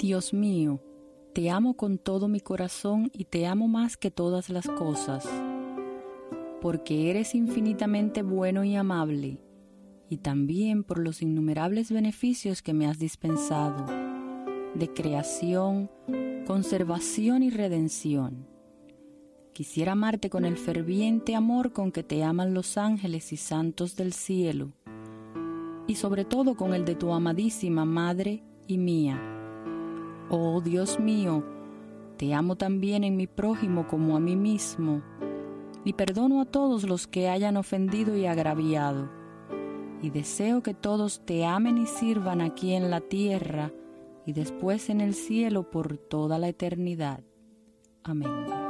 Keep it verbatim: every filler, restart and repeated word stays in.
Dios mío, te amo con todo mi corazón y te amo más que todas las cosas, porque eres infinitamente bueno y amable, y también por los innumerables beneficios que me has dispensado, de creación, conservación y redención. Quisiera amarte con el ferviente amor con que te aman los ángeles y santos del cielo, y sobre todo con el de tu amadísima Madre y mía. Oh Dios mío, te amo también en mi prójimo como a mí mismo, y perdono a todos los que hayan ofendido y agraviado, y deseo que todos te amen y sirvan aquí en la tierra y después en el cielo por toda la eternidad. Amén.